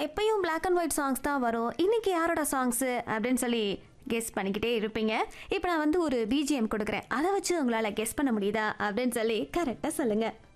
எப்பயும் black and white songs தான் வரும், இன்னைக்கு யாரோட சாங்ஸு அப்படின்னு சொல்லி கெஸ் பண்ணிக்கிட்டே இருப்பீங்க. இப்போ நான் வந்து ஒரு பிஜிஎம் கொடுக்குறேன், அதை வச்சு உங்களால் கெஸ் பண்ண முடியுதா அப்படின்னு சொல்லி கரெக்டாக சொல்லுங்கள்.